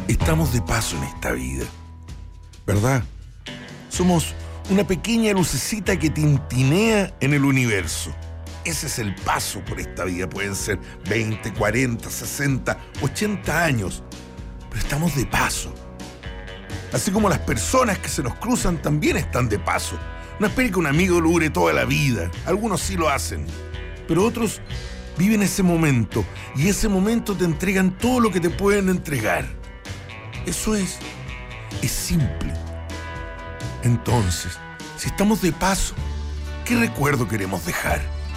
Estamos de paso en esta vida, ¿verdad? Somos una pequeña lucecita que tintinea en el universo. Ese es el paso por esta vida. Pueden ser 20, 40, 60, 80 años, pero estamos de paso. Así como las personas que se nos cruzan también están de paso. No esperen que un amigo dure toda la vida. Algunos sí lo hacen, pero otros viven ese momento, y ese momento te entregan todo lo que te pueden entregar. Eso es simple. Entonces, si estamos de paso, ¿qué recuerdo queremos dejar?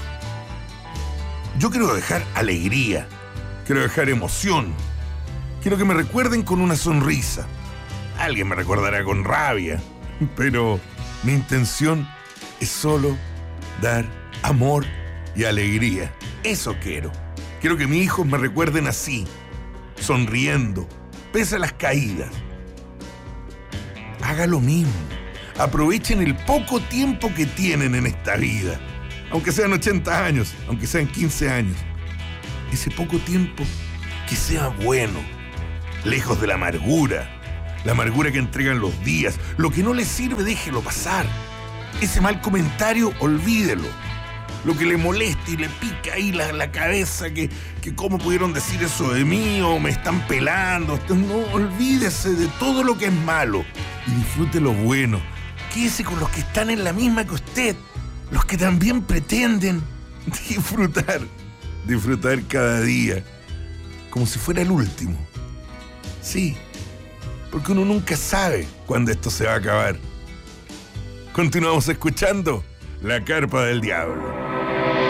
Yo quiero dejar alegría, quiero dejar emoción, quiero que me recuerden con una sonrisa. Alguien me recordará con rabia, pero mi intención es solo dar amor y alegría. Eso quiero. Quiero que mis hijos me recuerden así, sonriendo, pese a las caídas. Haga lo mismo. Aprovechen el poco tiempo que tienen en esta vida. Aunque sean 80 años, aunque sean 15 años. Ese poco tiempo que sea bueno, lejos de la amargura que entregan los días. Lo que no les sirve, déjelo pasar. Ese mal comentario, olvídelo. Lo que le molesta y le pica ahí la cabeza, que cómo pudieron decir eso de mí, o me están pelando. No, olvídese de todo lo que es malo y disfrute lo bueno. Quédese con los que están en la misma que usted, los que también pretenden disfrutar cada día, como si fuera el último. Sí, porque uno nunca sabe cuándo esto se va a acabar. Continuamos escuchando La Carpa del Diablo.